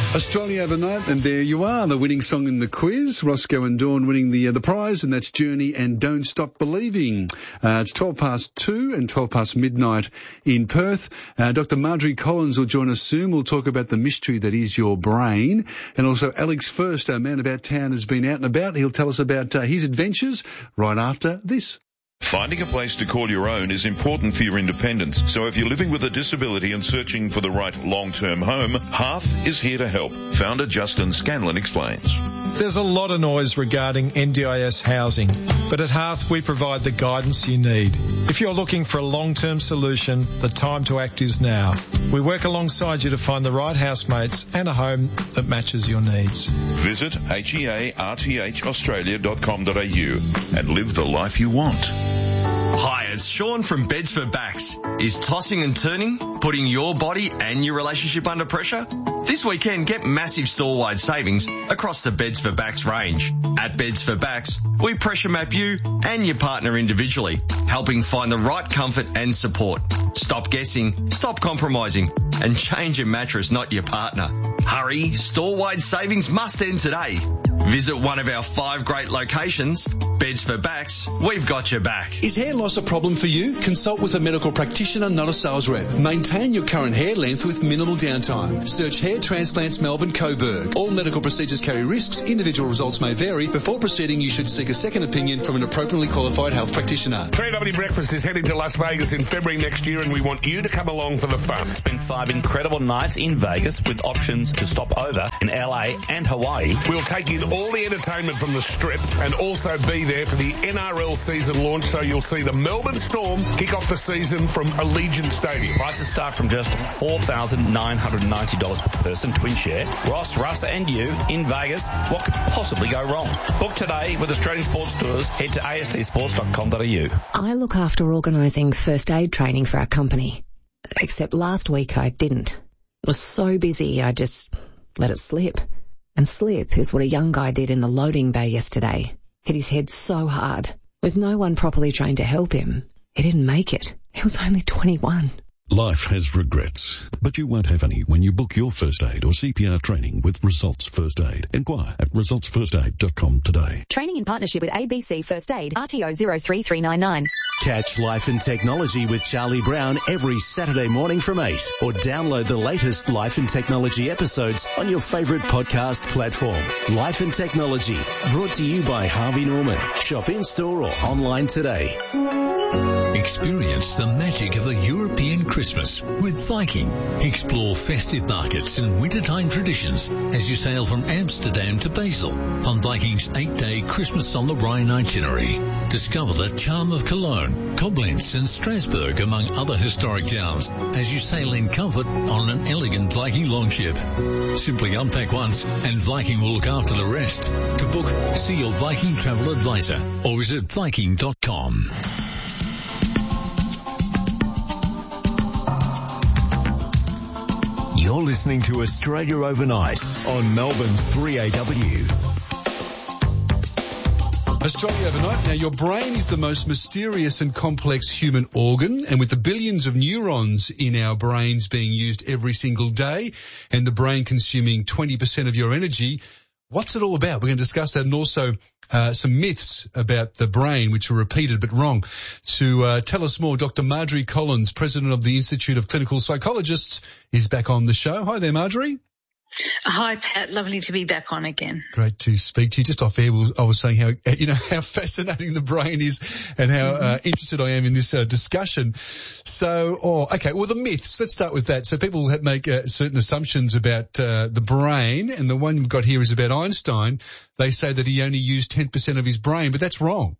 Australia Overnight, and there you are, the winning song in the quiz. Roscoe and Dawn winning the prize, and that's Journey and Don't Stop Believing. It's 2:12 and 12 midnight in Perth. Dr. Marjorie Collins will join us soon. We'll talk about the mystery that is your brain. And also Alex First, our man about town, has been out and about. He'll tell us about his adventures right after this. Finding a place to call your own is important for your independence. So if you're living with a disability and searching for the right long-term home, Hearth is here to help. Founder Justin Scanlon explains. There's a lot of noise regarding NDIS housing, but at Hearth we provide the guidance you need. If you're looking for a long-term solution, the time to act is now. We work alongside you to find the right housemates and a home that matches your needs. Visit hearthaustralia.com.au and live the life you want. Hi, it's Sean from Beds for Backs. Is tossing and turning putting your body and your relationship under pressure? This weekend, get massive store-wide savings across the Beds for Backs range. At Beds for Backs, we pressure map you and your partner individually, helping find the right comfort and support. Stop guessing, stop compromising, and change your mattress, not your partner. Hurry, store-wide savings must end today. Visit one of our 5 great locations. Beds for Backs, we've got your back. Is hair loss a problem for you? Consult with a medical practitioner, not a sales rep. Maintain your current hair length with minimal downtime. Search Hair Transplants Melbourne Coburg. All medical procedures carry risks. Individual results may vary. Before proceeding, you should seek a second opinion from an appropriately qualified health practitioner. 3W Breakfast is heading to Las Vegas in February next year, and we want you to come along for the fun. Spend 5 incredible nights in Vegas with options to stop over in LA and Hawaii. We'll take you to all the entertainment from the Strip and also be there for the NRL season launch, so you'll see the Melbourne Storm kick off the season from Allegiant Stadium. Prices start from just $4,990 per person, twin share. Ross, Russ and you in Vegas. What could possibly go wrong? Book today with Australian Sports Tours. Head to astsports.com.au. I look after organising first aid training for our company. Except last week I didn't. I was so busy I just let it slip. And slip is what a young guy did in the loading bay yesterday. Hit his head so hard. With no one properly trained to help him, he didn't make it. He was only 21. Life has regrets, but you won't have any when you book your first aid or CPR training with Results First Aid. Inquire at resultsfirstaid.com today. Training in partnership with ABC First Aid, RTO 03399. Catch Life and Technology with Charlie Brown every Saturday morning from 8, or download the latest Life and Technology episodes on your favourite podcast platform. Life and Technology, brought to you by Harvey Norman. Shop in-store or online today. Experience the magic of a European Christmas with Viking. Explore festive markets and wintertime traditions as you sail from Amsterdam to Basel on Viking's 8-day Christmas on the Rhine itinerary. Discover the charm of Cologne, Koblenz and Strasbourg, among other historic towns, as you sail in comfort on an elegant Viking longship. Simply unpack once and Viking will look after the rest. To book, see your Viking travel advisor or visit Viking.com. You're listening to Australia Overnight on Melbourne's 3AW. Australia Overnight. Now, your brain is the most mysterious and complex human organ, and with the billions of neurons in our brains being used every single day and the brain consuming 20% of your energy, what's it all about? We're going to discuss that, and also some myths about the brain which are repeated but wrong. To tell us more, Dr. Marjorie Collins, President of the Institute of Clinical Psychologists, is back on the show. Hi there, Marjorie. Hi, Pat. Lovely to be back on again. Great to speak to you. Just off air, I was saying how fascinating the brain is and how interested I am in this discussion. So, okay, well, the myths. Let's start with that. So people make certain assumptions about the brain, and the one you've got here is about Einstein. They say that he only used 10% of his brain, but that's wrong.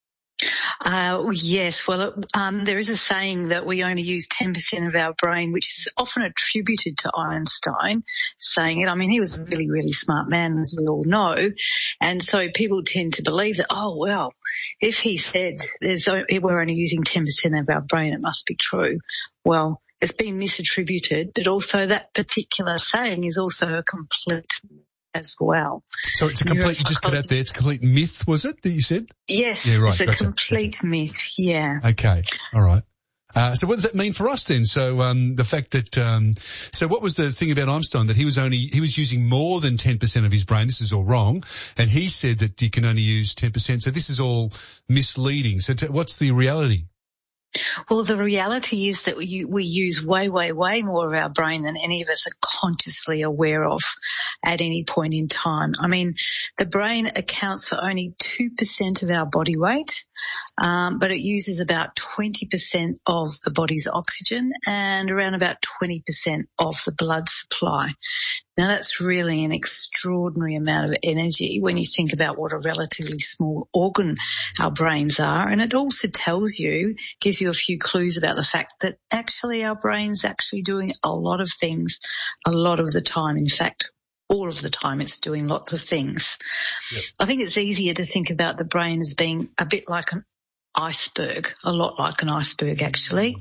Yes. Well, there is a saying that we only use 10% of our brain, which is often attributed to Einstein saying it. I mean, he was a really, really smart man, as we all know. And so people tend to believe that, oh, well, if he said we're only using 10% of our brain, it must be true. Well, it's been misattributed, but also that particular saying is also a complete as well. So it's a complete, you just got out there, it's a complete myth, was it, that you said? Yes, yeah, right, it's a complete myth, yeah. Okay, all right. So what does that mean for us then? So the fact that so what was the thing about Einstein, that he was using more than 10% of his brain? This is all wrong, and he said that you can only use 10%. So this is all misleading. So what's the reality? Well, the reality is that we use way, way, way more of our brain than any of us are consciously aware of at any point in time. I mean, the brain accounts for only 2% of our body weight, but it uses about 20% of the body's oxygen and around about 20% of the blood supply. Now, that's really an extraordinary amount of energy when you think about what a relatively small organ our brains are. And it also gives you a few clues about the fact that actually our brain's actually doing a lot of things a lot of the time. In fact, all of the time it's doing lots of things. Yep. I think it's easier to think about the brain as being a bit like an iceberg, a lot like an iceberg actually.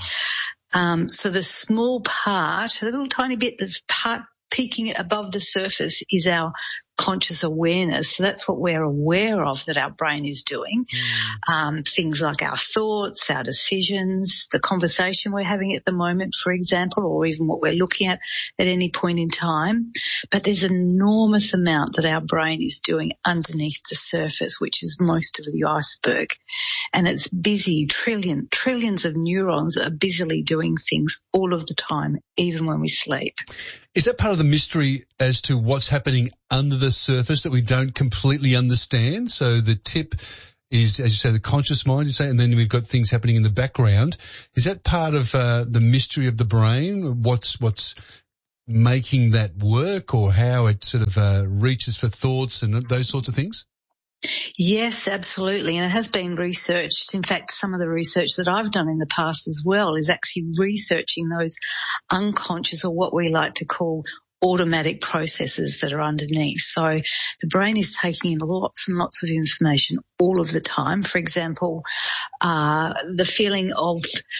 So the small part, a little tiny bit that's peeking above the surface is our conscious awareness. So that's what we're aware of that our brain is doing. Things like our thoughts, our decisions, the conversation we're having at the moment, for example, or even what we're looking at any point in time. But there's an enormous amount that our brain is doing underneath the surface, which is most of the iceberg. And it's busy, trillions of neurons are busily doing things all of the time, even when we sleep. Is that part of the mystery as to what's happening under the surface that we don't completely understand? So the tip is, as you say, the conscious mind, you say, and then we've got things happening in the background. Is that part of the mystery of the brain? What's making that work, or how it sort of reaches for thoughts and those sorts of things? Yes, absolutely. And it has been researched. In fact, some of the research that I've done in the past as well is actually researching those unconscious, or what we like to call automatic processes that are underneath. So the brain is taking in lots and lots of information all of the time. For example, the feeling of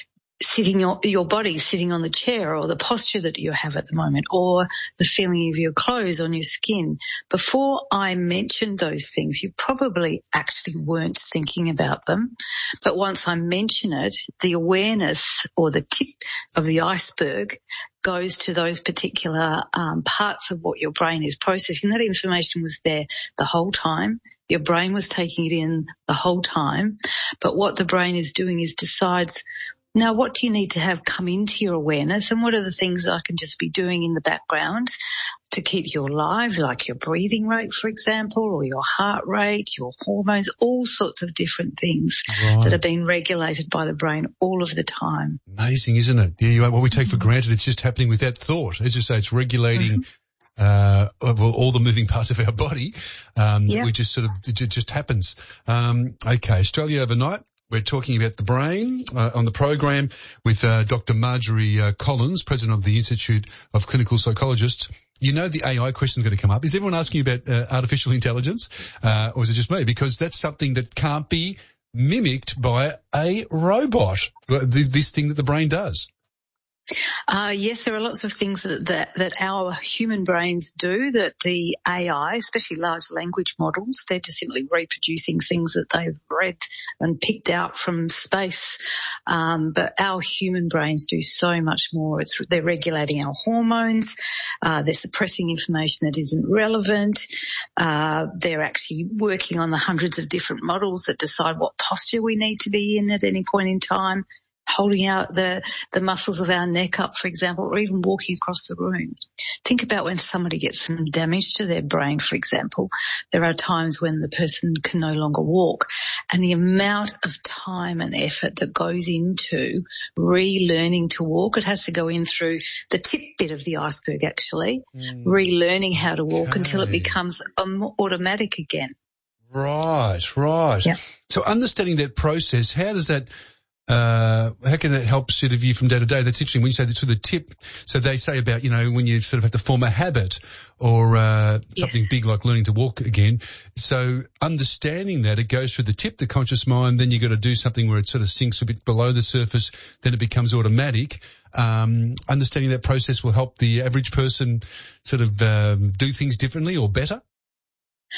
your body sitting on the chair, or the posture that you have at the moment, or the feeling of your clothes on your skin. Before I mentioned those things, you probably actually weren't thinking about them. But once I mention it, the awareness, or the tip of the iceberg, goes to those particular parts of what your brain is processing. That information was there the whole time. Your brain was taking it in the whole time. But what the brain is doing is decides, now, what do you need to have come into your awareness, and what are the things that I can just be doing in the background to keep you alive, like your breathing rate, for example, or your heart rate, your hormones, all sorts of different things that are being regulated by the brain all of the time. Amazing, isn't it? Yeah, what we take for granted, it's just happening without thought. As you say, it's regulating all the moving parts of our body. We just sort of, it just happens. Okay, Australia Overnight. We're talking about the brain on the program with Dr. Marjorie Collins, president of the Institute of Clinical Psychologists. You know the AI question is going to come up. Is everyone asking you about artificial intelligence, or is it just me? Because that's something that can't be mimicked by a robot, this thing that the brain does. Yes, there are lots of things that our human brains do that the AI, especially large language models, they're just simply reproducing things that they've read and picked out from space. But our human brains do so much more. They're regulating our hormones. They're suppressing information that isn't relevant. They're actually working on the hundreds of different models that decide what posture we need to be in at any point in time, holding out the muscles of our neck up, for example, or even walking across the room. Think about when somebody gets some damage to their brain, for example. There are times when the person can no longer walk, and the amount of time and effort that goes into relearning to walk, it has to go in through the tip bit of the iceberg, actually, relearning how to walk until it becomes automatic again. Right. Yep. So understanding that process, how does that how can it help sort of you from day to day? That's interesting when you say to the tip. So they say about, when you sort of have to form a habit or something big like learning to walk again. So understanding that, it goes through the tip, the conscious mind, then you got to do something where it sort of sinks a bit below the surface, then it becomes automatic. Understanding that process will help the average person sort of do things differently or better?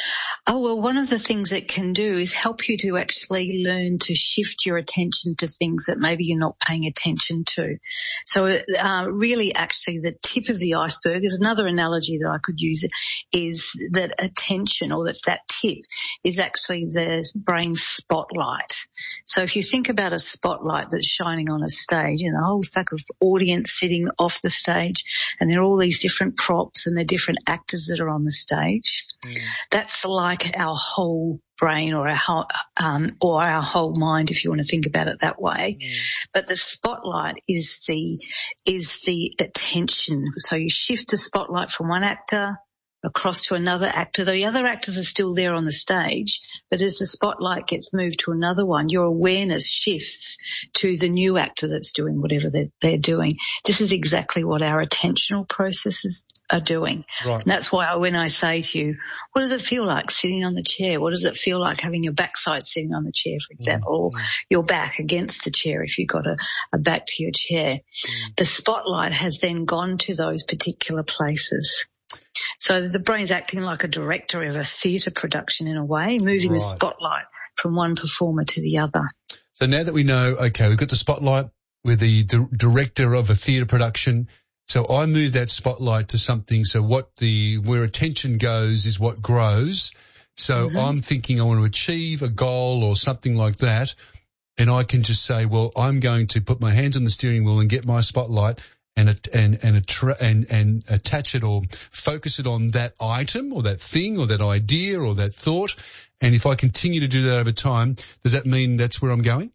Oh, well, one of the things it can do is help you to actually learn to shift your attention to things that maybe you're not paying attention to. So really actually the tip of the iceberg is another analogy that I could use is that attention or that tip is actually the brain spotlight. So if you think about a spotlight that's shining on a stage and a whole stack of audience sitting off the stage and there are all these different props and the different actors that are on the stage, that's like our whole brain or our whole mind, if you want to think about it that way. But the spotlight is the attention. So you shift the spotlight from one actor across to another actor. The other actors are still there on the stage, but as the spotlight gets moved to another one, your awareness shifts to the new actor that's doing whatever they're doing. This is exactly what our attentional processes are doing. Right. And that's why when I say to you, what does it feel like sitting on the chair? What does it feel like having your backside sitting on the chair, for example, or your back against the chair if you've got a back to your chair? The spotlight has then gone to those particular places. So the brain's acting like a director of a theatre production in a way, moving the spotlight from one performer to the other. So now that we know, okay, we've got the spotlight, we're the director of a theatre production. So I move that spotlight to something. So where attention goes is what grows. So I'm thinking I want to achieve a goal or something like that. And I can just say, well, I'm going to put my hands on the steering wheel and get my spotlight and attach it or focus it on that item or that thing or that idea or that thought. And if I continue to do that over time, does that mean that's where I'm going?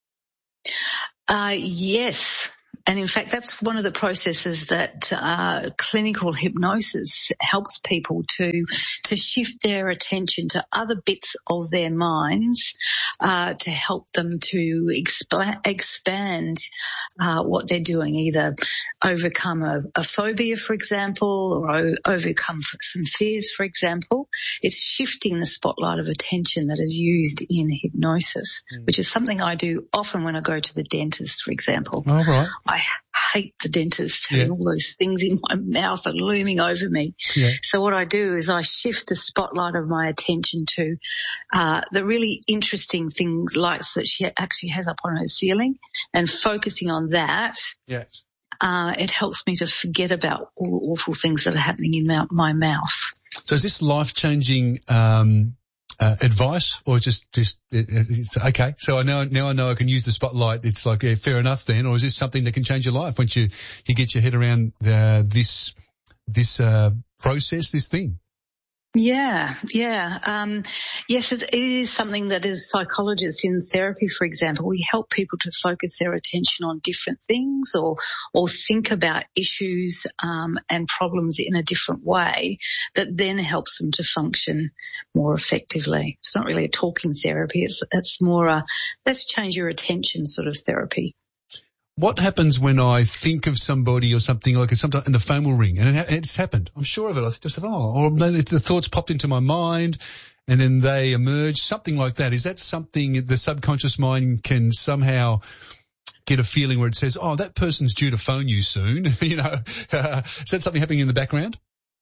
Yes. And in fact, that's one of the processes that clinical hypnosis helps people to shift their attention to other bits of their minds to help them to expand what they're doing, either overcome a phobia, for example, or overcome some fears, for example. It's shifting the spotlight of attention that is used in hypnosis, which is something I do often when I go to the dentist, for example. All right. I hate the dentist having all those things in my mouth and looming over me. Yeah. So what I do is I shift the spotlight of my attention to the really interesting things, lights that she actually has up on her ceiling, and focusing on that. Yeah. It helps me to forget about all the awful things that are happening in my mouth. So is this life-changing advice, or just it's okay? So now I know I can use the spotlight. It's like, yeah, fair enough then. Or is this something that can change your life once you get your head around this process, this thing? Yeah. Yes, it is something that as psychologists in therapy, for example, we help people to focus their attention on different things or think about issues and problems in a different way that then helps them to function more effectively. It's not really a talking therapy. It's more a let's change your attention sort of therapy. What happens when I think of somebody or something, like sometimes, and the phone will ring, and it's happened. I'm sure of it. I just say, or maybe the thoughts popped into my mind, and then they emerge, something like that. Is that something the subconscious mind can somehow get a feeling where it says, oh, that person's due to phone you soon? Is that something happening in the background?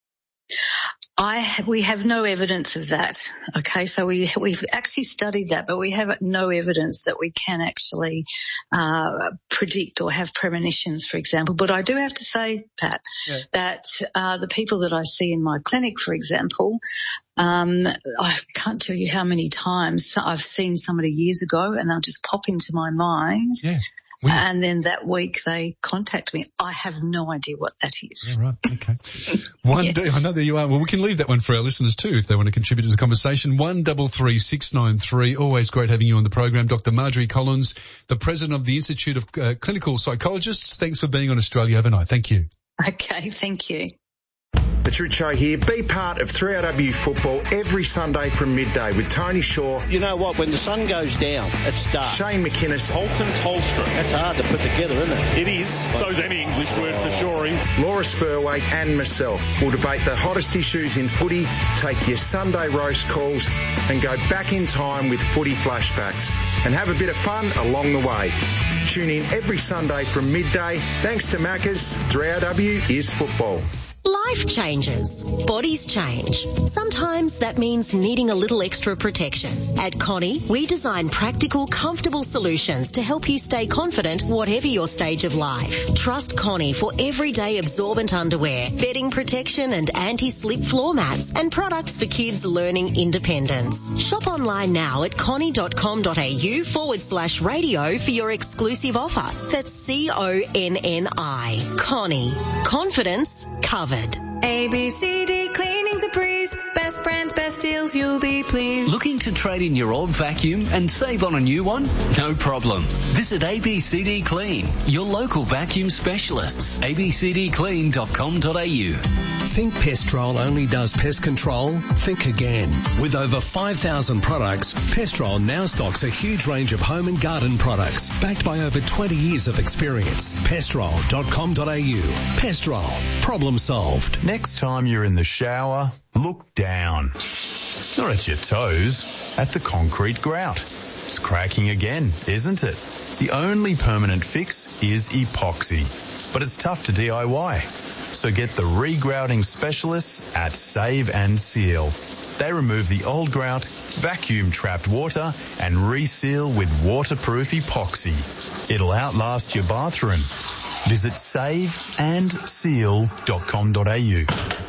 We have no evidence of that. Okay, so we've actually studied that, but we have no evidence that we can actually predict or have premonitions, for example. But I do have to say, Pat, that the people that I see in my clinic, for example, I can't tell you how many times I've seen somebody years ago and they'll just pop into my mind. Yeah. And then that week they contact me. I have no idea what that is. Yeah, right. Okay. I know there you are. Well, we can leave that one for our listeners too if they want to contribute to the conversation. 133693. Always great having you on the program. Dr. Marjorie Collins, the president of the Institute of Clinical Psychologists. Thanks for being on Australia Overnight. Thank you. Okay. Thank you. It's Richo here. Be part of 3RW football every Sunday from midday with Tony Shaw. You know what? When the sun goes down, it's dark. Shane McInnes. Holton Tolstra. That's hard to put together, isn't it? It is. So's any English word for sure. Laura Spurway and myself will debate the hottest issues in footy, take your Sunday roast calls and go back in time with footy flashbacks and have a bit of fun along the way. Tune in every Sunday from midday. Thanks to Macca's, 3RW is football. Life changes. Bodies change. Sometimes that means needing a little extra protection. At Connie, we design practical, comfortable solutions to help you stay confident whatever your stage of life. Trust Connie for everyday absorbent underwear, bedding protection and anti-slip floor mats, and products for kids learning independence. Shop online now at connie.com.au/radio for your exclusive offer. That's CONNI. Connie. Confidence covered. ABCD Cleaning Surprise. Best brands, best deals, you'll be pleased. Looking to trade in your old vacuum and save on a new one? No problem. Visit ABCD Clean, your local vacuum specialists. abcdclean.com.au. Think Pestrol only does pest control? Think again. With over 5,000 products, Pestrol now stocks a huge range of home and garden products, backed by over 20 years of experience. Pestrol.com.au. Pestrol. Problem solved. Next time you're in the shower, look down. Not at your toes, at the concrete grout. It's cracking again, isn't it? The only permanent fix is epoxy, but it's tough to DIY. So get the regrouting specialists at Save and Seal. They remove the old grout, vacuum trapped water, and reseal with waterproof epoxy. It'll outlast your bathroom. Visit saveandseal.com.au.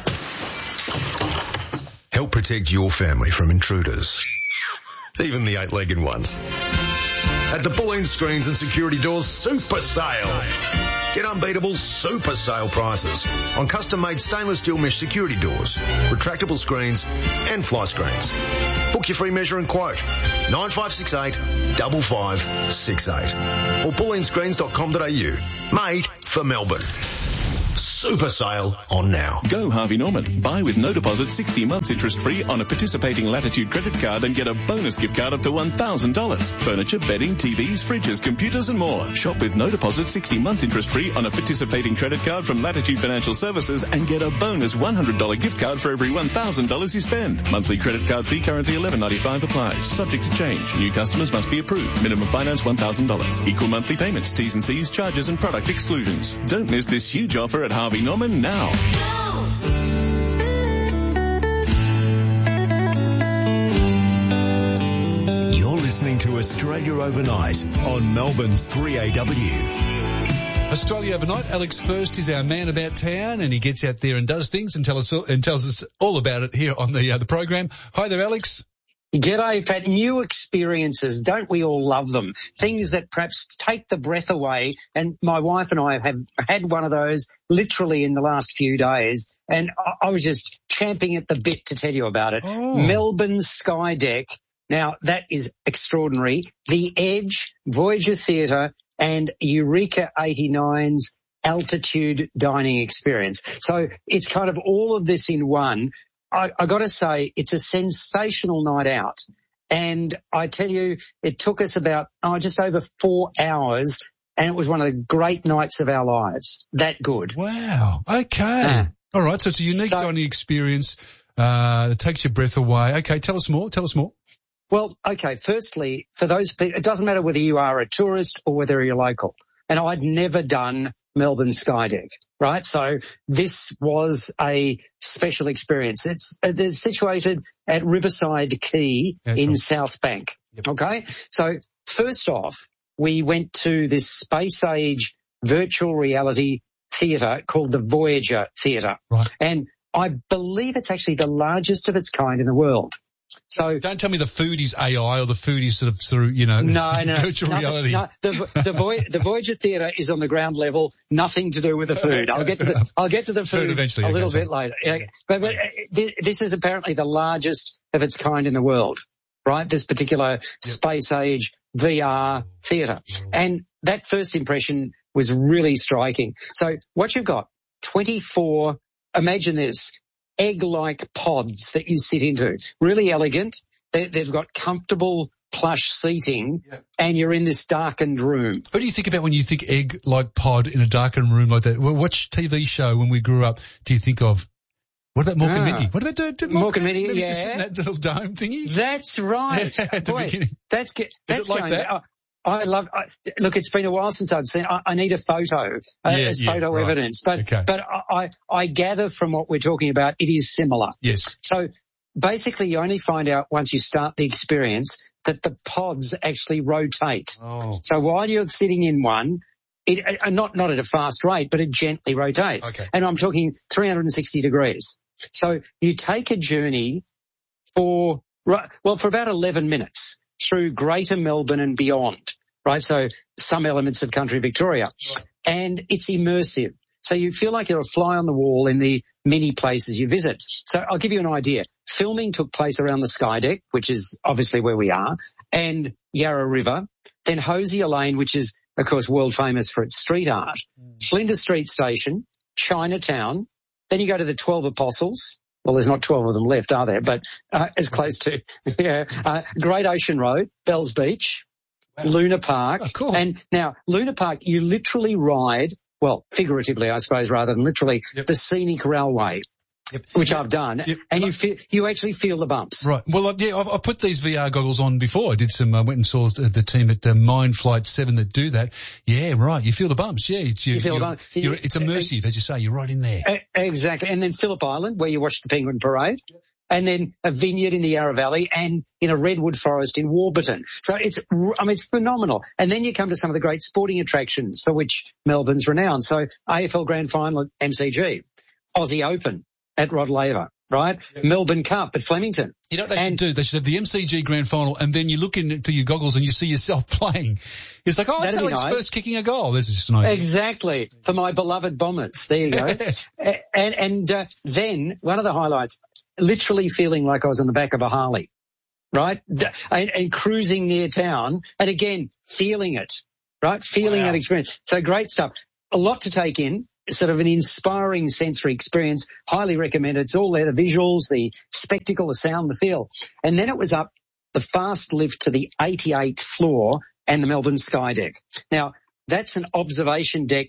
Help protect your family from intruders, even the 8-legged ones. At the Bulleen Screens and Security Doors Super Sale. Get unbeatable super sale prices on custom-made stainless steel mesh security doors, retractable screens and fly screens. Book your free measure and quote 9568 5568 or bulleenscreens.com.au. Made for Melbourne. Super sale on now. Go Harvey Norman. Buy with no deposit 60 months interest free on a participating Latitude credit card and get a bonus gift card up to $1,000. Furniture, bedding, TVs, fridges, computers and more. Shop with no deposit 60 months interest free on a participating credit card from Latitude Financial Services and get a bonus $100 gift card for every $1,000 you spend. Monthly credit card fee currently $11.95 applies. Subject to change. New customers must be approved. Minimum finance $1,000. Equal monthly payments. T's and C's, charges and product exclusions. Don't miss this huge offer at Harvey Norman now. You're listening to Australia Overnight on Melbourne's 3AW. Australia Overnight. Alex First is our man about town, and he gets out there and does things and tells us all about it here on the program. Hi there, Alex. G'day, Pat. New experiences, don't we all love them? Things that perhaps take the breath away, and my wife and I have had one of those literally in the last few days, and I was just champing at the bit to tell you about it. Oh. Melbourne Sky Deck. Now, that is extraordinary. The Edge, Voyager Theatre, and Eureka 89's altitude dining experience. So it's kind of all of this in one. I got to say, it's a sensational night out. And I tell you, it took us about, just over 4 hours, and it was one of the great nights of our lives. That good. Wow. Okay. All right. So it's a unique dining experience that takes your breath away. Okay. Tell us more. Well, okay. Firstly, for those people, it doesn't matter whether you are a tourist or whether you're local. And I'd never done Melbourne Sky Deck, right? So this was a special experience. It's situated at Riverside Quay in South Bank. Yep. Okay. So first off, we went to this space age virtual reality theatre called the Voyager Theatre. Right. And I believe it's actually the largest of its kind in the world. So don't tell me the food is AI or the food is sort of through, virtual reality. No, the Voyager Theatre is on the ground level, nothing to do with the food. I'll get to the food eventually, a little bit later. Yeah. But this is apparently the largest of its kind in the world, right? This particular space age VR theatre. And that first impression was really striking. So what you've got, 24, imagine this, egg-like pods that you sit into. Really elegant. They've got comfortable plush seating, and you're in this darkened room. What do you think about when you think egg-like pod in a darkened room like that? Well, which TV show when we grew up do you think of? What about Mork and Mindy? What about Mork and Mindy? Yeah. Just in that little dome thingy? That's right. At the beginning. That's Is it like going that? Look, it's been a while since I've seen. I need a photo as photo evidence, but I gather from what we're talking about, it is similar. Yes. So basically, you only find out once you start the experience that the pods actually rotate. Oh. So while you're sitting in one, it not at a fast rate, but it gently rotates. Okay. And I'm talking 360 degrees. So you take a journey for about 11 minutes through Greater Melbourne and beyond, right? So some elements of country Victoria. Right. And it's immersive. So you feel like you're a fly on the wall in the many places you visit. So I'll give you an idea. Filming took place around the Skydeck, which is obviously where we are, and Yarra River, then Hosier Lane, which is, of course, world famous for its street art, Flinders Street Station, Chinatown, then you go to the 12 Apostles. Well, there's not 12 of them left, are there? But as close to Great Ocean Road, Bells Beach, Luna Park. Oh, cool. And now, Luna Park, you literally ride, well, figuratively, I suppose, rather than literally, the scenic railway. Yep. Which I've done, and you actually feel the bumps. Right. Well, I put these VR goggles on before. I did some, went and saw the team at Mind Flight 7 that do that. Yeah, right. You feel the bumps. Yeah, you feel the bumps. It's immersive, as you say. You're right in there. Exactly. And then Phillip Island, where you watch the penguin parade. And then a vineyard in the Yarra Valley and in a redwood forest in Warburton. So it's phenomenal. And then you come to some of the great sporting attractions for which Melbourne's renowned. So AFL Grand Final at MCG, Aussie Open at Rod Laver, right? Yep. Melbourne Cup at Flemington. You know what they should do? They should have the MCG Grand Final, and then you look into your goggles and you see yourself playing. It's like, it's Alex first kicking a goal. This is just an idea. Exactly. For my beloved Bombers. There you go. and then one of the highlights, literally feeling like I was on the back of a Harley, right? And cruising near town, and again, feeling it, right? Feeling that experience. So great stuff. A lot to take in. Sort of an inspiring sensory experience. Highly recommended. It's all there, the visuals, the spectacle, the sound, the feel. And then it was up the fast lift to the 88th floor and the Melbourne Skydeck. Now, that's an observation deck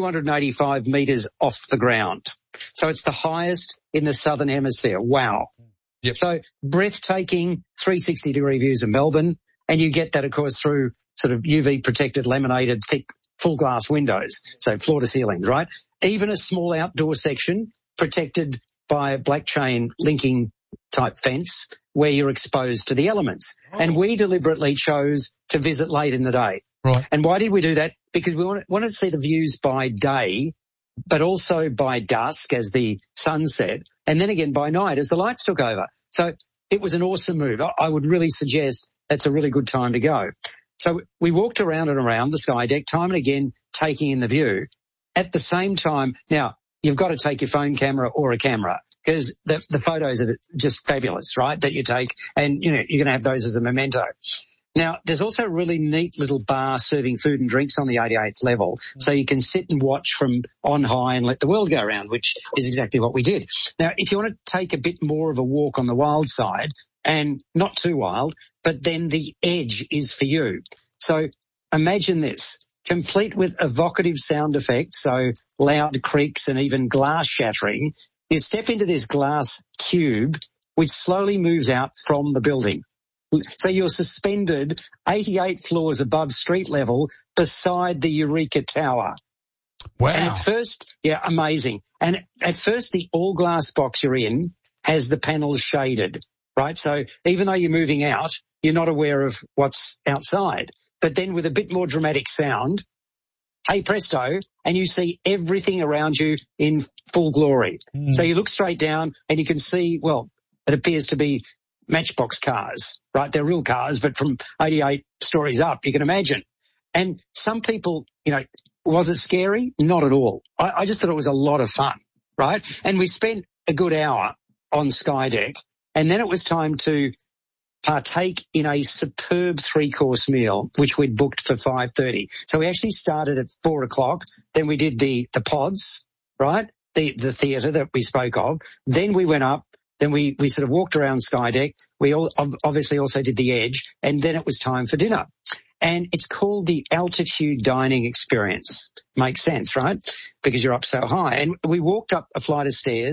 285 metres off the ground. So it's the highest in the Southern Hemisphere. Wow. Yep. So breathtaking 360-degree views of Melbourne. And you get that, of course, through sort of UV-protected, laminated, thick, full glass windows, so floor to ceiling, right? Even a small outdoor section protected by a black chain linking type fence where you're exposed to the elements. Oh. And we deliberately chose to visit late in the day. Right. And why did we do that? Because we wanted to see the views by day, but also by dusk as the sun set, and then again by night as the lights took over. So it was an awesome move. I would really suggest that's a really good time to go. So we walked around and around the Skydeck, time and again, taking in the view. At the same time, now, you've got to take your phone camera or a camera because the photos are just fabulous, right, that you take. And, you're going to have those as a memento. Now, there's also a really neat little bar serving food and drinks on the 88th level. So you can sit and watch from on high and let the world go around, which is exactly what we did. Now, if you want to take a bit more of a walk on the wild side, and not too wild, but then the edge is for you. So imagine this, complete with evocative sound effects, so loud creaks and even glass shattering. You step into this glass cube, which slowly moves out from the building. So you're suspended 88 floors above street level beside the Eureka Tower. Wow. And at first, amazing. And at first, the all-glass box you're in has the panels shaded. Right. So even though you're moving out, you're not aware of what's outside. But then with a bit more dramatic sound, hey presto, and you see everything around you in full glory. Mm. So you look straight down and you can see, well, it appears to be matchbox cars, right? They're real cars, but from 88 stories up, you can imagine. And some people, was it scary? Not at all. I just thought it was a lot of fun, right? And we spent a good hour on Skydeck. And then it was time to partake in a superb 3-course meal, which we'd booked for 5:30. So we actually started at 4:00. Then we did the pods, right? The theatre that we spoke of. Then we went up. Then we sort of walked around Skydeck. We obviously also did the edge. And then it was time for dinner. And it's called the altitude dining experience. Makes sense, right? Because you're up so high. And we walked up a flight of stairs,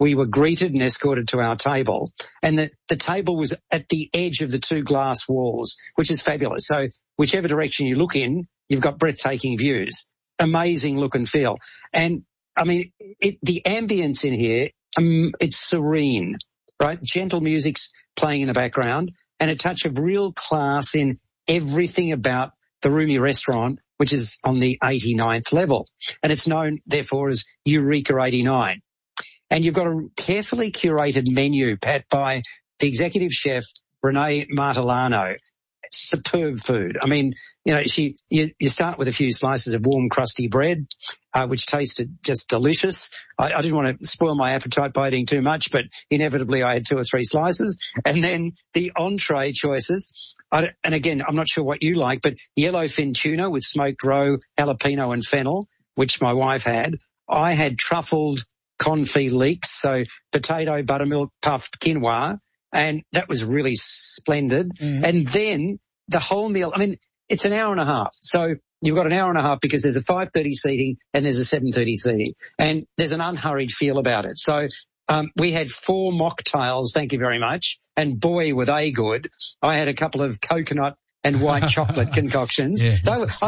we were greeted and escorted to our table. And the table was at the edge of the two glass walls, which is fabulous. So whichever direction you look in, you've got breathtaking views. Amazing look and feel. And, I mean, the ambience in here, it's serene, right? Gentle music's playing in the background and a touch of real class in everything about the Roomy restaurant, which is on the 89th level. And it's known, therefore, as Eureka 89. And you've got a carefully curated menu, Pat, by the executive chef, Renee Martellano. Superb food. I mean, you know, you start with a few slices of warm, crusty bread, which tasted just delicious. I didn't want to spoil my appetite by eating too much, but inevitably I had 2 or 3 slices. And then the entree choices. And again, I'm not sure what you like, but yellowfin tuna with smoked roe, jalapeno and fennel, which my wife had. I had truffled confit leeks, so potato, buttermilk, puffed quinoa. And that was really splendid. Mm-hmm. And then the whole meal, I mean, it's an hour and a half. So you've got an hour and a half because there's a 5:30 seating and there's a 7:30 seating. And there's an unhurried feel about it. So we had 4 mocktails, thank you very much. And boy, were they good. I had a couple of coconut and white chocolate concoctions. Yeah, so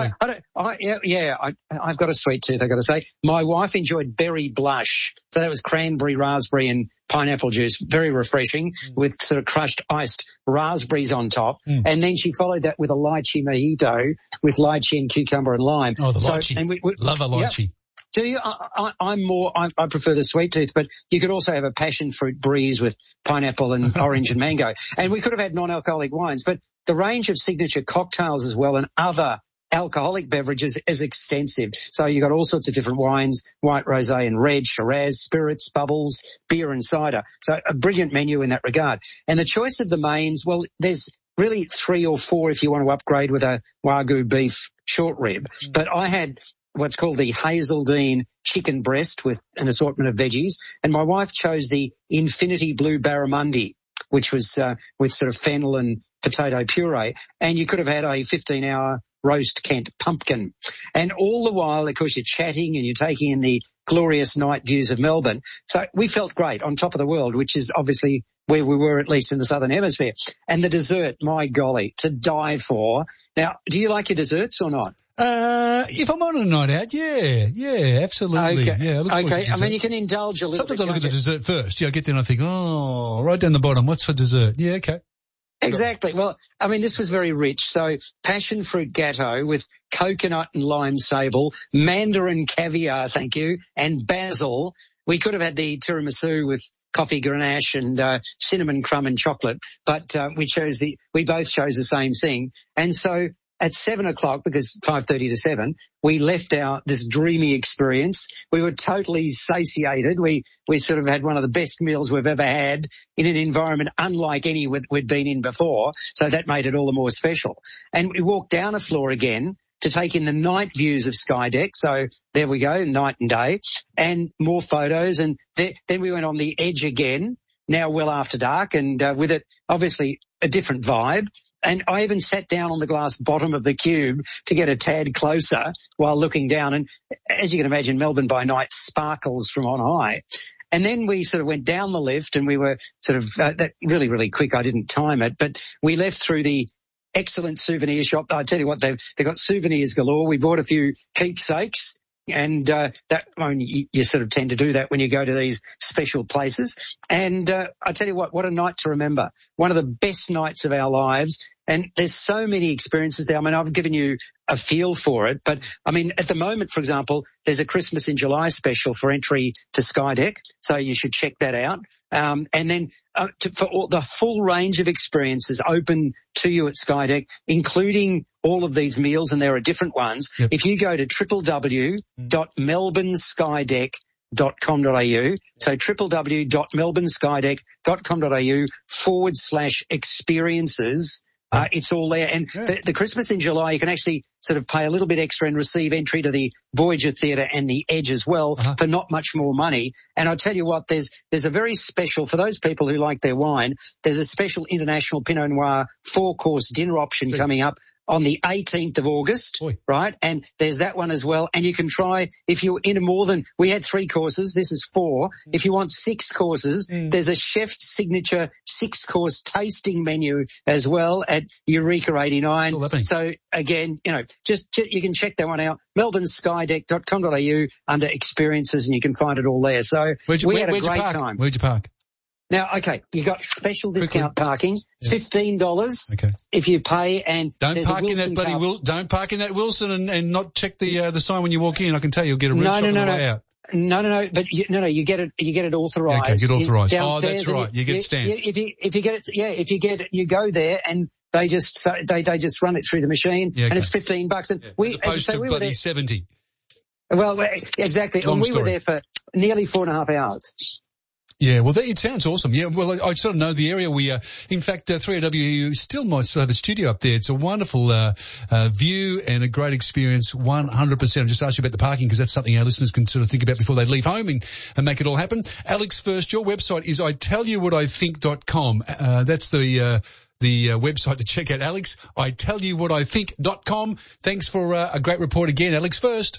I've got a sweet tooth, I've got to say. My wife enjoyed berry blush. So that was cranberry, raspberry and pineapple juice. Very refreshing with sort of crushed iced raspberries on top. And then she followed that with a lychee mojito with lychee and cucumber and lime. Oh, the lychee. And we love a lychee. Yep. Do you? I prefer the sweet tooth, but you could also have a passion fruit breeze with pineapple and orange and mango. And we could have had non-alcoholic wines, but the range of signature cocktails as well and other alcoholic beverages is extensive. So you've got all sorts of different wines, white rosé and red, Shiraz, spirits, bubbles, beer and cider. So a brilliant menu in that regard. And the choice of the mains, well, there's really 3 or 4 if you want to upgrade with a Wagyu beef short rib. But I had what's called the Hazeldean chicken breast with an assortment of veggies. And my wife chose the Infinity Blue Barramundi, which was with sort of fennel and potato puree. And you could have had a 15-hour roast Kent pumpkin. And all the while, of course, you're chatting and you're taking in the glorious night views of Melbourne. So we felt great on top of the world, which is obviously where we were, at least in the Southern Hemisphere. And the dessert, my golly, to die for. Now, do you like your desserts or not? If I'm on a night out, yeah, absolutely. Okay. Yeah, I mean, you can indulge a little bit. Sometimes I look at the dessert first. Yeah, I get there and I think, oh, right down the bottom, what's for dessert? Yeah, okay. Exactly. Well, I mean, this was very rich. So passion fruit gatto with coconut and lime sable, mandarin caviar, thank you, and basil. We could have had the tiramisu with coffee ganache and cinnamon crumb and chocolate, but we both chose the same thing. And so at 7 o'clock, because 5:30 to 7, we left this dreamy experience. We were totally satiated. We sort of had one of the best meals we've ever had in an environment unlike any we'd been in before. So that made it all the more special. And we walked down a floor again to take in the night views of Skydeck. So there we go, night and day, and more photos. And then we went on the edge again, now well after dark, and with it, obviously, a different vibe. And I even sat down on the glass bottom of the cube to get a tad closer while looking down. And as you can imagine, Melbourne by night sparkles from on high. And then we sort of went down the lift and we were sort of that really, really quick. I didn't time it, but we left through the excellent souvenir shop. I tell you what, they've got souvenirs galore. We bought a few keepsakes. And you sort of tend to do that when you go to these special places. And I tell you what a night to remember. One of the best nights of our lives. And there's so many experiences there. I mean, I've given you a feel for it. But, I mean, at the moment, for example, there's a Christmas in July special for entry to Skydeck. So you should check that out. And then for all the full range of experiences open to you at Skydeck, including all of these meals, and there are different ones. Yep. If you go to www.melbourneskydeck.com.au, so www.melbourneskydeck.com.au/experiences, it's all there. And the Christmas in July, you can actually sort of pay a little bit extra and receive entry to the Voyager Theatre and the Edge as well for not much more money. And I'll tell you what, there's a very special, for those people who like their wine, there's a special international Pinot Noir 4-course dinner option coming up on the 18th of August, right? And there's that one as well. And you can try, if you're into more than, we had 3 courses, this is 4. If you want 6 courses, there's a chef's signature 6-course tasting menu as well at Eureka 89. So again, you know, just you can check that one out. melbourneskydeck.com.au under experiences, and you can find it all there. So we had a great time. Where'd you park? Now, okay, you got special discount parking, $15 if you pay, and don't park in that bloody don't park in that Wilson and not check the sign when you walk in. I can tell you'll get a red shot on the way out. No, but you get it authorised. Okay, get authorised. Downstairs, that's right. You get stamped. If you get it, you go there and they just run it through the machine, and it's $15. And as opposed to bloody 70. Well, exactly. Long and we story. were there for nearly 4.5 hours. Yeah, well, it sounds awesome. Yeah, well, I sort of know the area. In fact, 3AW still might still have a studio up there. It's a wonderful view and a great experience, 100%. I'll just ask you about the parking because that's something our listeners can sort of think about before they leave home and make it all happen. Alex, first, your website is itellyouwhatithink.com. That's the website to check out, Alex. itellyouwhatithink.com. Thanks for a great report again, Alex. First.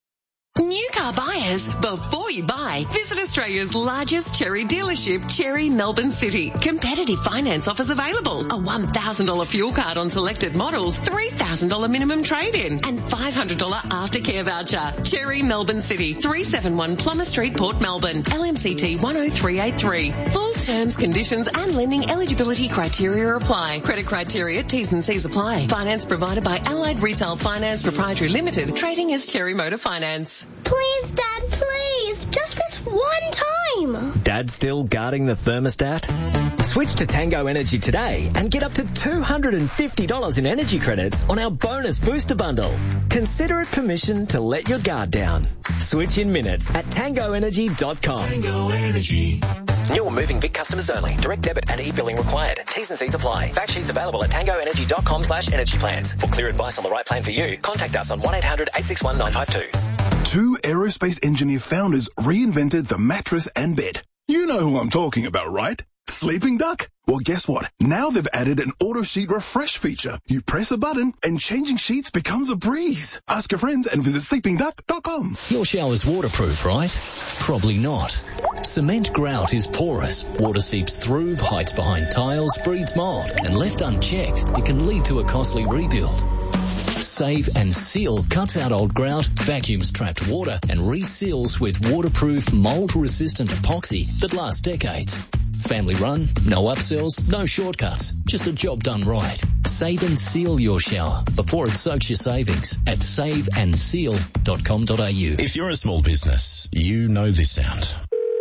New car buyers, before you buy, visit Australia's largest Cherry dealership, Cherry Melbourne City. Competitive finance offers available. A $1,000 fuel card on selected models, $3,000 minimum trade-in, and $500 aftercare voucher. Cherry Melbourne City, 371 Plummer Street, Port Melbourne, LMCT 10383. Full terms, conditions and lending eligibility criteria apply. Credit criteria, T's and C's apply. Finance provided by Allied Retail Finance Proprietary Limited, trading as Cherry Motor Finance. Please, Dad, please. Just this one time. Dad still guarding the thermostat? Switch to Tango Energy today and get up to $250 in energy credits on our bonus booster bundle. Consider it permission to let your guard down. Switch in minutes at tangoenergy.com. Tango Energy. New or moving Vic customers only. Direct debit and e-billing required. T's and C's apply. Fact sheets available at tangoenergy.com/energy plans. For clear advice on the right plan for you, contact us on 1-800-861-952. 2 aerospace engineer founders reinvented the mattress and bed. You know who I'm talking about, right? Sleeping Duck? Well, guess what? Now they've added an auto sheet refresh feature. You press a button and changing sheets becomes a breeze. Ask your friends and visit sleepingduck.com. Your shower's waterproof, right? Probably not. Cement grout is porous. Water seeps through, hides behind tiles, breeds mold, and left unchecked, it can lead to a costly rebuild. Save and Seal cuts out old grout, vacuums trapped water, and reseals with waterproof, mold-resistant epoxy that lasts decades. Family run, no upsells, no shortcuts, just a job done right. Save and Seal your shower before it soaks your savings at saveandseal.com.au. If you're a small business, you know this sound.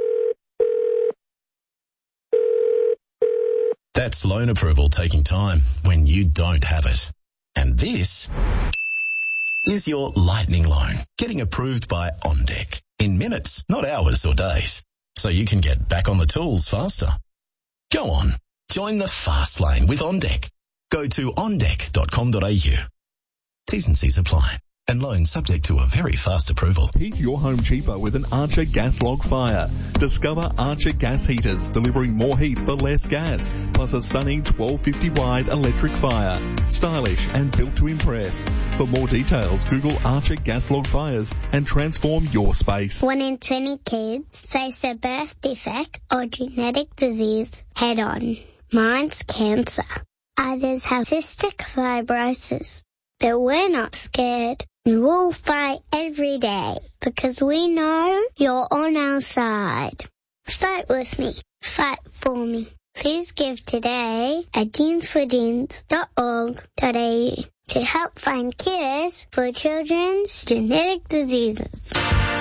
That's loan approval taking time when you don't have it. And this is your lightning loan getting approved by OnDeck in minutes, not hours or days. So you can get back on the tools faster. Go on, join the fast lane with OnDeck. Go to ondeck.com.au. T's and C's apply. And loan subject to a very fast approval. Heat your home cheaper with an Archer gas log fire. Discover Archer gas heaters, delivering more heat for less gas, plus a stunning 1250 wide electric fire. Stylish and built to impress. For more details, Google Archer gas log fires and transform your space. 1 in 20 kids face a birth defect or genetic disease head on. Mine's cancer. Others have cystic fibrosis. But we're not scared. We'll fight every day because we know you're on our side. Fight with me. Fight for me. Please give today at jeansforjeans.org.au to help find cures for children's genetic diseases.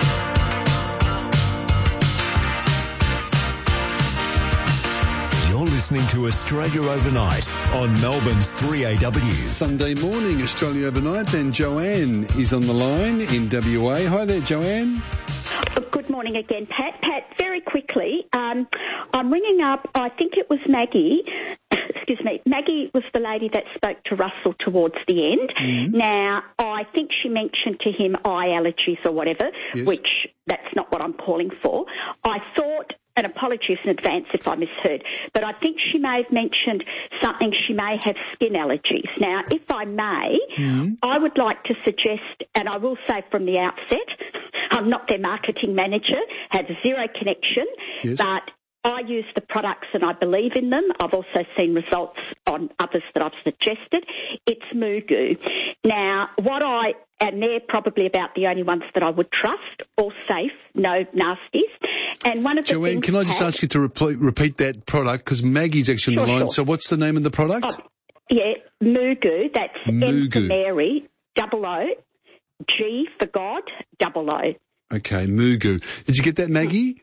You're listening to Australia Overnight on Melbourne's 3AW. Sunday morning, Australia Overnight, and Joanne is on the line in WA. Hi there, Joanne. Good morning again, Pat. Pat, very quickly, I'm ringing up, I think it was Maggie. Excuse me. Maggie was the lady that spoke to Russell towards the end. Mm-hmm. Now, I think she mentioned to him eye allergies or whatever, yes. Which that's not what I'm calling for. I thought and apologies in advance if I misheard, but I think she may have mentioned something, she may have skin allergies. Now, if I may, I would like to suggest, and I will say from the outset, I'm not their marketing manager, have zero connection, but I use the products and I believe in them. I've also seen results on others that I've suggested. It's Mugu. Now, and they're probably about the only ones that I would trust, all safe, no nasties. And one of the Joanne, things can I just ask you to repeat that product, because Maggie's actually on the line. Sure. So what's the name of the product? Mugu. That's Mugu. M for Mary, O, G for God, O. Okay, Mugu. Did you get that, Maggie?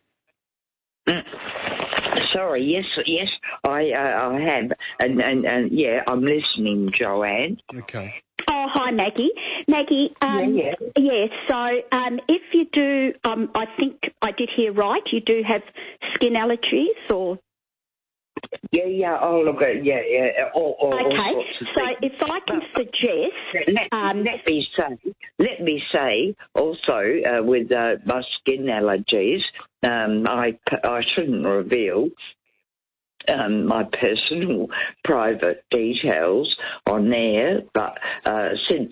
Sorry, yes, I have, and yeah, I'm listening, Joanne. Okay. Oh, hi, Maggie. Maggie, so if you do, I think I did hear right, you do have skin allergies or... Yeah, oh, look, all sorts of so things. if I can suggest... Let me say also, with my skin allergies, I shouldn't reveal my personal private details on there, but since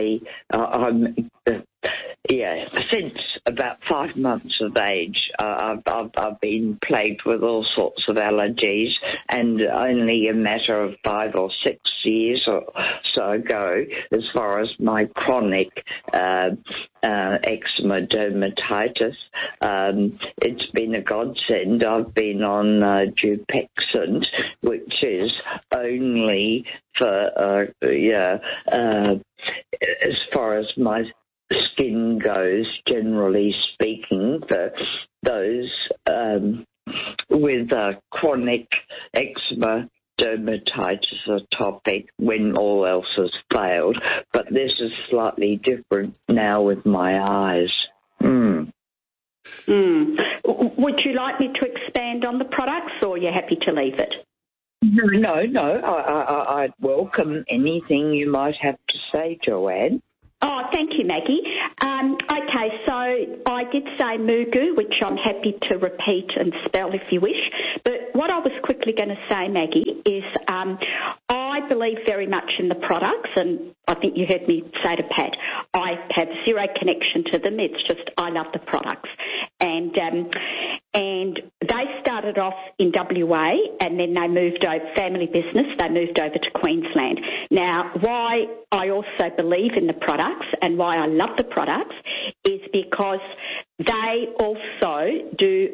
since about 5 months of age, I've been plagued with all sorts of allergies, and only a matter of 5 or 6 years or so ago, as far as my chronic eczema dermatitis, it's been a godsend. I've been on Dupixent, which is only for as far as my skin goes, generally speaking, for those with chronic eczema dermatitis atopic when all else has failed. But this is slightly different now with my eyes. Would you like me to expand on the products, or are you happy to leave it? No. I'd welcome anything you might have to say, Joanne. Oh, thank you, Maggie. Okay, so I did say Mugu, which I'm happy to repeat and spell if you wish. But what I was quickly going to say, Maggie, is I believe very much in the products, and I think you heard me say to Pat, I have zero connection to them. It's just I love the products. And they started off in WA, and then they moved over, family business, they moved over to Queensland. Now, why I also believe in the products and why I love the products is because they also do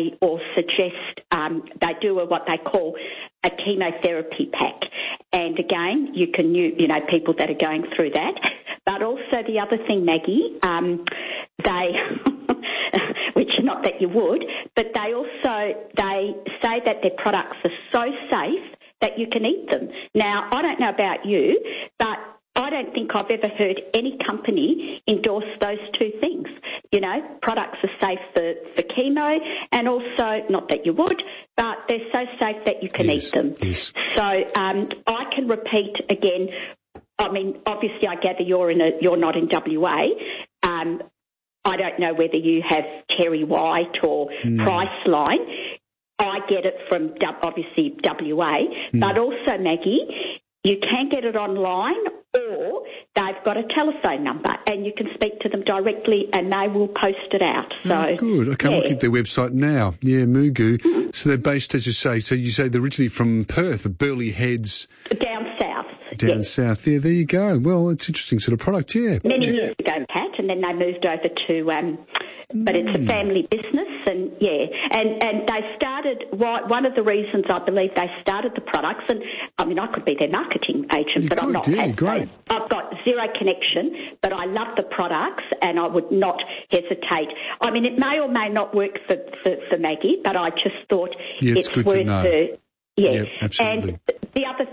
they do what they call a chemotherapy pack. And again, you can, people that are going through that. But also the other thing, Maggie, they, which not that you would, but they say that their products are so safe that you can eat them. Now, I don't know about you, but I don't think I've ever heard any company endorse those two things. Products are safe for chemo, and also, not that you would, but they're so safe that you can eat them. Yes. So I can repeat again. I mean, obviously, I gather you're not in WA. I don't know whether you have Terry White or Priceline. I get it from obviously WA, but also, Maggie, you can get it online, or they've got a telephone number and you can speak to them directly and they will post it out. So good. Okay, I'm looking at their website now. Yeah, Mugu. So they're based, as you say, they're originally from Perth, but Burleigh Heads. Down south. Down south. Yeah, there you go. Well, it's an interesting sort of product, yeah. Many years ago, Pat, and then they moved over to, but it's a family business, and and they started, one of the reasons I believe they started the products, and I mean, I could be their marketing agent, but I'm not. Yeah, great. I've got zero connection, but I love the products, and I would not hesitate. I mean, it may or may not work for Maggie, but I just thought it's good worth to know. her. Yeah, absolutely. And the other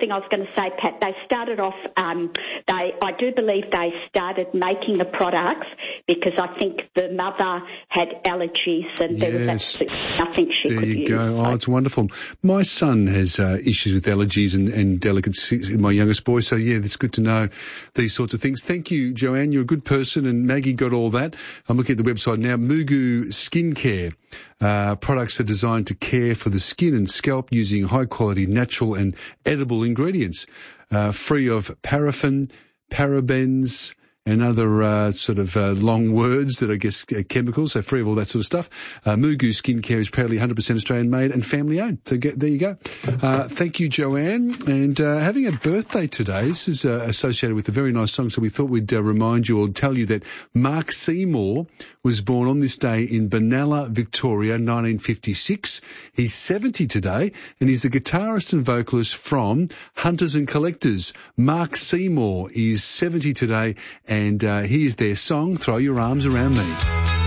thing I was going to say, Pat, they started off, I do believe they started making the products because I think the mother had allergies and there was absolutely nothing she could use. There you go. Oh, it's wonderful. My son has issues with allergies and delicacies, my youngest boy, so yeah, it's good to know these sorts of things. Thank you, Joanne. You're a good person, and Maggie got all that. I'm looking at the website now. Mugu Skincare. Products are designed to care for the skin and scalp using high-quality natural and edible ingredients, free of paraffin, parabens, and other long words that I guess are chemicals, so free of all that sort of stuff. Mugu Skincare is proudly 100% Australian-made and family-owned. So there you go. Thank you, Joanne. And having a birthday today, this is associated with a very nice song, so we thought we'd remind you or tell you that Mark Seymour was born on this day in Benalla, Victoria, 1956. He's 70 today, and he's the guitarist and vocalist from Hunters and Collectors. Mark Seymour is 70 today, and here's their song, Throw Your Arms Around Me.